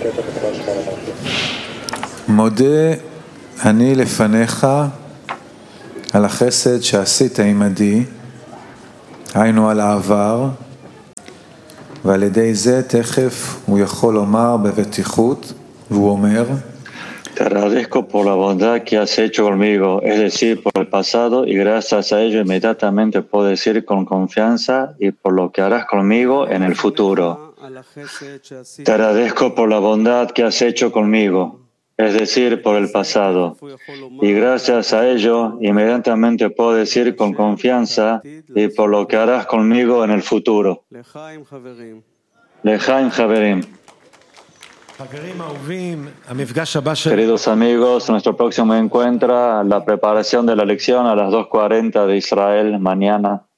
מודה אני לפניך על החסד שעשית עמדי, היינו על העבר, ועל ידי זה תכף הוא יכול לומר בבטיחות, והוא אומר, Te agradezco por la bondad que has hecho conmigo, es decir, por el pasado, y gracias a ello inmediatamente puedo decir con confianza y por lo que harás conmigo en el futuro. Te agradezco por la bondad que has hecho conmigo, es decir, por el pasado, y gracias a ello inmediatamente puedo decir con confianza y por lo que harás conmigo en el futuro. Lejaim Javerim. Queridos amigos, nuestro próximo encuentro, la preparación de la lección a las 2:40 de Israel mañana.